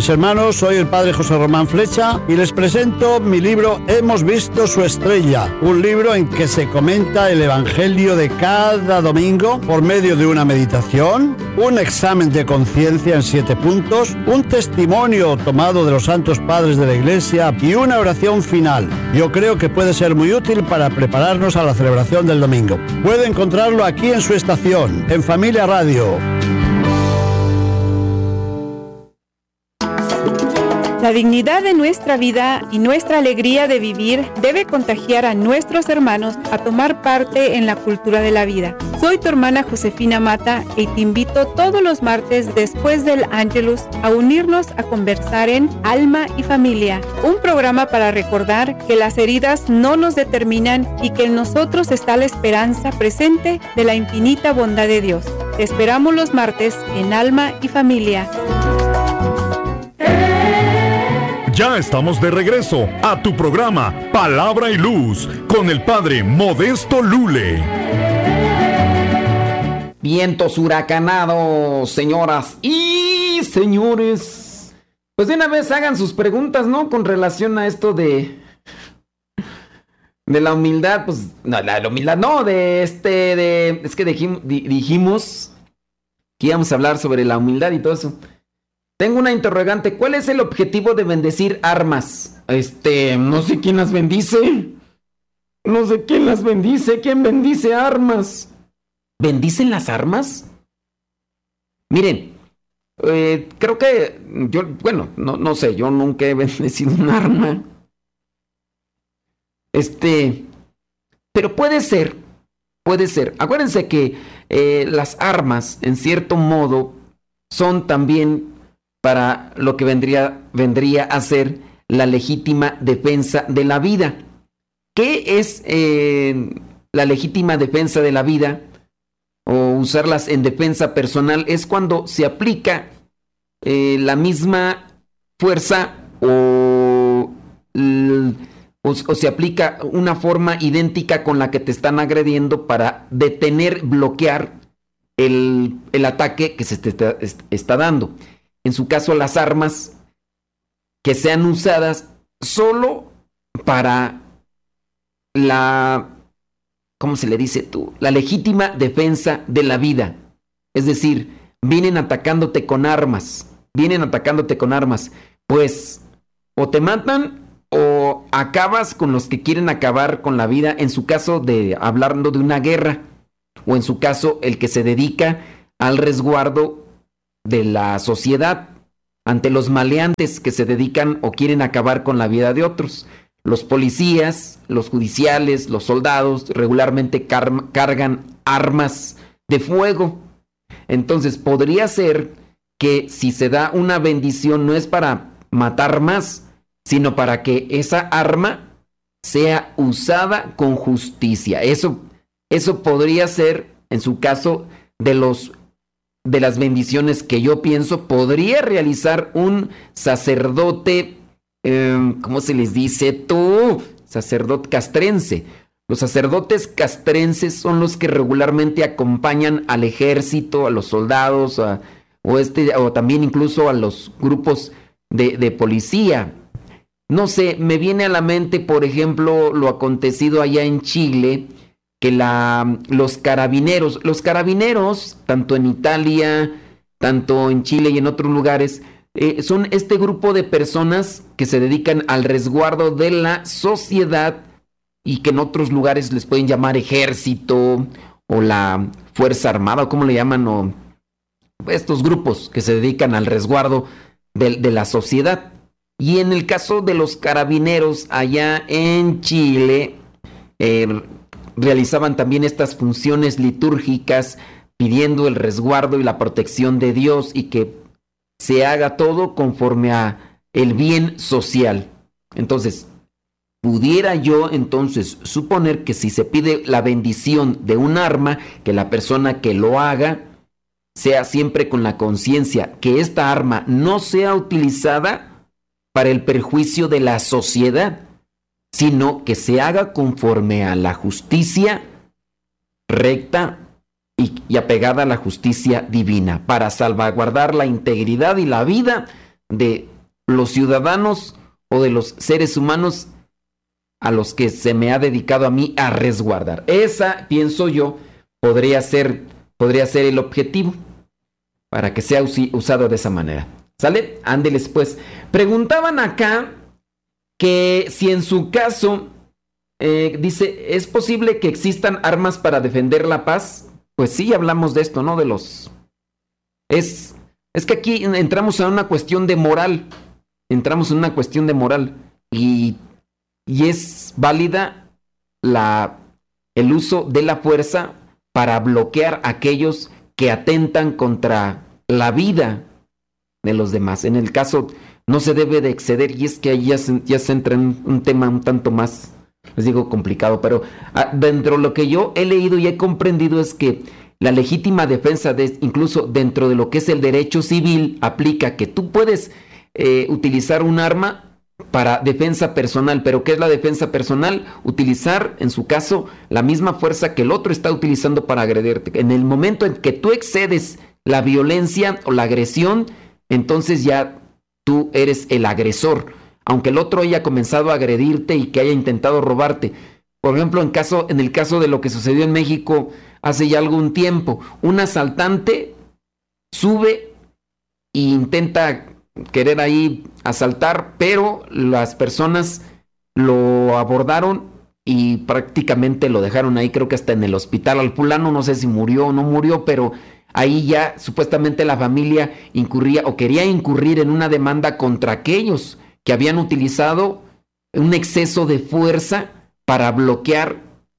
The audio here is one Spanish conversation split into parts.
Mis hermanos, soy el padre José Román Flecha y les presento mi libro Hemos visto su estrella, un libro en que se comenta el evangelio de cada domingo por medio de una meditación, un examen de conciencia en 7 puntos, un testimonio tomado de los santos padres de la Iglesia y una oración final. Yo creo que puede ser muy útil para prepararnos a la celebración del domingo. Puede encontrarlo aquí en su estación, en Familia Radio. La dignidad de nuestra vida y nuestra alegría de vivir debe contagiar a nuestros hermanos a tomar parte en la cultura de la vida. Soy tu hermana Josefina Mata y te invito todos los martes después del Ángelus a unirnos a conversar en Alma y Familia, un programa para recordar que las heridas no nos determinan y que en nosotros está la esperanza presente de la infinita bondad de Dios. Te esperamos los martes en Alma y Familia. Ya estamos de regreso a tu programa Palabra y Luz con el padre Modesto Lule. Vientos huracanados, señoras y señores. Pues de una vez hagan sus preguntas, ¿no? Con relación a esto de la humildad, pues no, la humildad no, es que dijimos que íbamos a hablar sobre la humildad y todo eso. Tengo una interrogante. ¿Cuál es el objetivo de bendecir armas? No sé quién las bendice. No sé quién las bendice. ¿Quién bendice armas? ¿Bendicen las armas? Miren, creo que yo, bueno, no sé, yo nunca he bendecido un arma. Pero puede ser. Acuérdense que las armas, en cierto modo, son también para lo que vendría a ser la legítima defensa de la vida. ¿Qué es la legítima defensa de la vida? O usarlas en defensa personal es cuando se aplica la misma fuerza o se aplica una forma idéntica con la que te están agrediendo para detener, bloquear el ataque que se te está dando. En su caso, las armas que sean usadas solo para ¿cómo se le dice tú? La legítima defensa de la vida. Es decir, vienen atacándote con armas. Pues, o te matan o acabas con los que quieren acabar con la vida. En su caso, hablando de una guerra. O en su caso, el que se dedica al resguardo de la sociedad ante los maleantes que se dedican o quieren acabar con la vida de otros. Los policías, los judiciales, los soldados regularmente cargan armas de fuego. Entonces podría ser que si se da una bendición no es para matar más, sino para que esa arma sea usada con justicia. Eso podría ser, en su caso, de las bendiciones que yo pienso podría realizar un sacerdote, ¿cómo se les dice tú? Sacerdote castrense. Los sacerdotes castrenses son los que regularmente acompañan al ejército, a los soldados, o también incluso a los grupos de policía. No sé, me viene a la mente, por ejemplo, lo acontecido allá en Chile, que los carabineros, tanto en Italia, tanto en Chile y en otros lugares, son este grupo de personas que se dedican al resguardo de la sociedad y que en otros lugares les pueden llamar ejército o la Fuerza Armada, o como le llaman, o estos grupos que se dedican al resguardo de la sociedad. Y en el caso de los carabineros allá en Chile, realizaban también estas funciones litúrgicas pidiendo el resguardo y la protección de Dios y que se haga todo conforme a el bien social. Entonces, pudiera yo entonces suponer que si se pide la bendición de un arma, que la persona que lo haga sea siempre con la conciencia que esta arma no sea utilizada para el perjuicio de la sociedad, sino que se haga conforme a la justicia recta y apegada a la justicia divina, para salvaguardar la integridad y la vida de los ciudadanos o de los seres humanos a los que se me ha dedicado a mí a resguardar. Esa, pienso yo, podría ser el objetivo para que sea usado de esa manera. ¿Sale? Ándeles pues. Preguntaban acá que si en su caso, dice, ¿es posible que existan armas para defender la paz? Pues sí, hablamos de esto, ¿no? De los... Es que aquí entramos en una cuestión de moral. Y es válida el uso de la fuerza para bloquear a aquellos que atentan contra la vida de los demás. En el caso, no se debe de exceder, y es que ahí ya se entra en un tema un tanto más, les digo, complicado, pero dentro de lo que yo he leído y he comprendido es que la legítima defensa, incluso dentro de lo que es el derecho civil, aplica que tú puedes utilizar un arma para defensa personal. ¿Pero qué es la defensa personal? Utilizar, en su caso, la misma fuerza que el otro está utilizando para agredirte. En el momento en que tú excedes la violencia o la agresión, entonces ya tú eres el agresor, aunque el otro haya comenzado a agredirte y que haya intentado robarte. Por ejemplo, en el caso de lo que sucedió en México hace ya algún tiempo, un asaltante sube e intenta querer ahí asaltar, pero las personas lo abordaron y prácticamente lo dejaron ahí, creo que hasta en el hospital al fulano, no sé si murió o no murió, pero ahí ya supuestamente la familia incurría o quería incurrir en una demanda contra aquellos que habían utilizado un exceso de fuerza para bloquear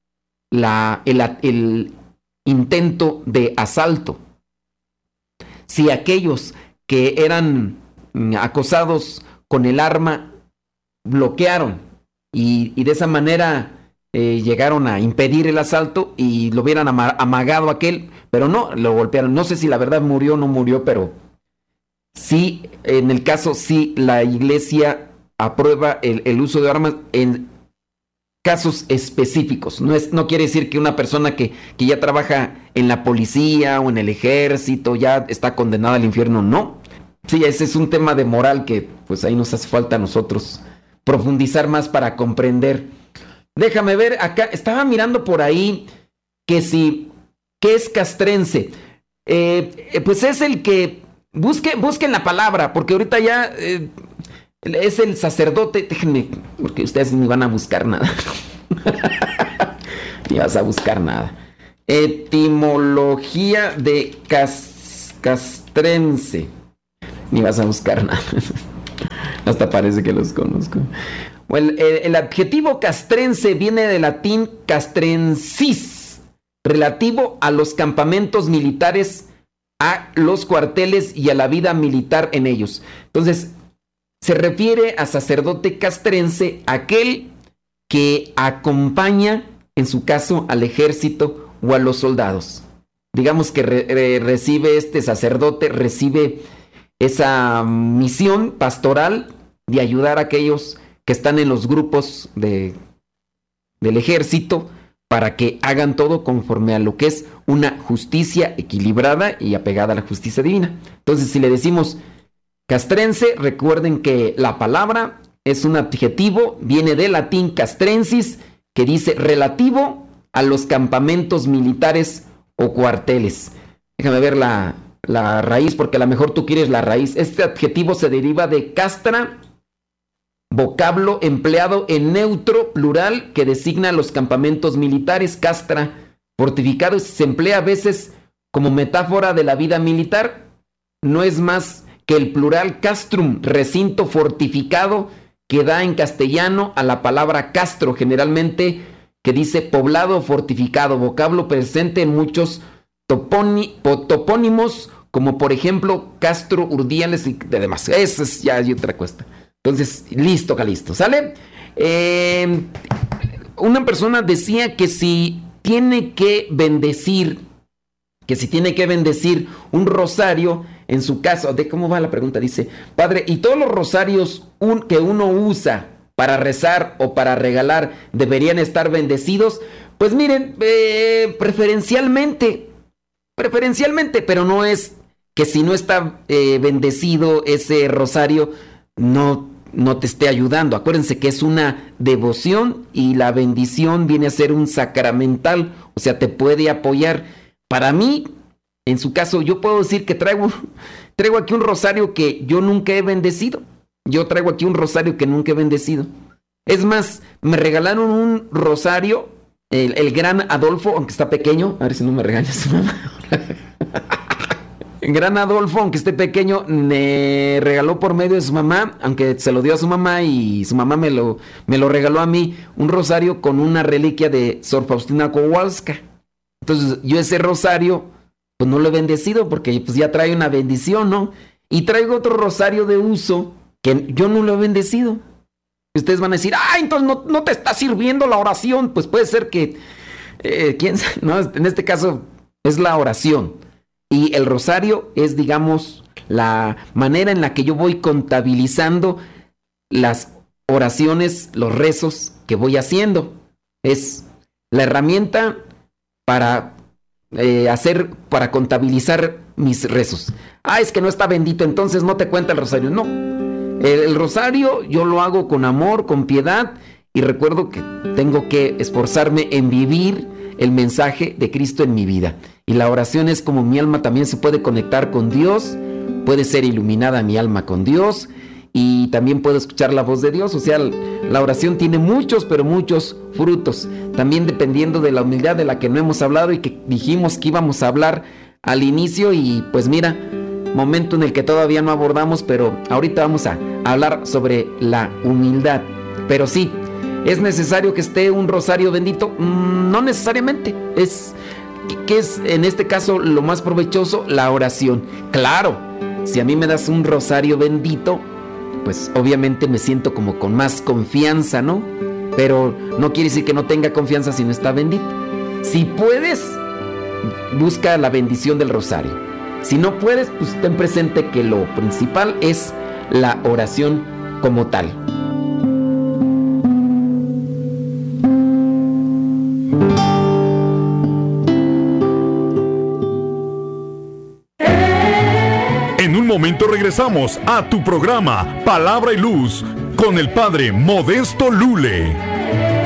el intento de asalto. Si aquellos que eran acosados con el arma bloquearon y de esa manera llegaron a impedir el asalto y lo hubieran amagado a aquel, pero no, lo golpearon. No sé si la verdad murió o no murió, pero sí, en el caso sí, la iglesia aprueba el uso de armas en casos específicos. No quiere decir que una persona que ya trabaja en la policía o en el ejército ya está condenada al infierno, no. Sí, ese es un tema de moral que pues ahí nos hace falta a nosotros profundizar más para comprender. Déjame ver, acá estaba mirando por ahí ¿qué es castrense? Pues es el que, busquen la palabra, porque ahorita ya es el sacerdote, déjenme, porque ustedes ni van a buscar nada. Ni vas a buscar nada. Etimología de castrense. Ni vas a buscar nada. Hasta parece que los conozco. Bueno, el adjetivo castrense viene del latín castrensis, relativo a los campamentos militares, a los cuarteles y a la vida militar en ellos. Entonces, se refiere a sacerdote castrense, aquel que acompaña, en su caso, al ejército o a los soldados. Digamos que recibe este sacerdote, recibe esa misión pastoral de ayudar a aquellos que están en los grupos del ejército para que hagan todo conforme a lo que es una justicia equilibrada y apegada a la justicia divina. Entonces, si le decimos castrense, recuerden que la palabra es un adjetivo, viene del latín castrensis, que dice relativo a los campamentos militares o cuarteles. Déjame ver la raíz, porque a lo mejor tú quieres la raíz. Este adjetivo se deriva de castra, vocablo empleado en neutro plural que designa los campamentos militares. Castra, fortificado, se emplea a veces como metáfora de la vida militar. No es más que el plural castrum, recinto fortificado, que da en castellano a la palabra castro, generalmente que dice poblado fortificado, vocablo presente en muchos topónimos, como por ejemplo Castro, Urdiales y demás. Eso es ya hay otra cuesta. Entonces, listo, Calisto, ¿sale? Una persona decía que si tiene que bendecir un rosario, en su caso, ¿de cómo va la pregunta? Dice, padre, ¿y todos los rosarios que uno usa para rezar o para regalar deberían estar bendecidos? Pues miren, preferencialmente, pero no es que si no está bendecido ese rosario, no te esté ayudando. Acuérdense que es una devoción y la bendición viene a ser un sacramental, o sea, te puede apoyar. Para mí, en su caso, yo puedo decir que traigo aquí un rosario que yo nunca he bendecido. Yo traigo aquí un rosario que nunca he bendecido. Es más, me regalaron un rosario, el gran Adolfo, aunque está pequeño, a ver si no me regañas, mamá. El gran Adolfo, aunque esté pequeño, me regaló por medio de su mamá, aunque se lo dio a su mamá y su mamá me lo regaló a mí, un rosario con una reliquia de Sor Faustina Kowalska. Entonces yo ese rosario pues no lo he bendecido porque pues ya trae una bendición, ¿no? Y traigo otro rosario de uso que yo no lo he bendecido. Ustedes van a decir, entonces no te está sirviendo la oración. Pues puede ser que, quién sabe, ¿no? En este caso es la oración. Y el rosario es, digamos, la manera en la que yo voy contabilizando las oraciones, los rezos que voy haciendo. Es la herramienta para para contabilizar mis rezos. Es que no está bendito, entonces no te cuenta el rosario. No, el rosario yo lo hago con amor, con piedad, y recuerdo que tengo que esforzarme en vivir el mensaje de Cristo en mi vida. Y la oración es como mi alma también se puede conectar con Dios, puede ser iluminada mi alma con Dios, y también puedo escuchar la voz de Dios. O sea, la oración tiene muchos, pero muchos frutos. También dependiendo de la humildad de la que no hemos hablado y que dijimos que íbamos a hablar al inicio. Y pues mira, momento en el que todavía no abordamos, pero ahorita vamos a hablar sobre la humildad. Pero sí, ¿es necesario que esté un rosario bendito? No necesariamente. ¿Qué es en este caso lo más provechoso? La oración. Claro, si a mí me das un rosario bendito, pues obviamente me siento como con más confianza, ¿no? Pero no quiere decir que no tenga confianza si no está bendito. Si puedes, busca la bendición del rosario. Si no puedes, pues ten presente que lo principal es la oración como tal. En un momento regresamos a tu programa Palabra y Luz con el Padre Modesto Lule.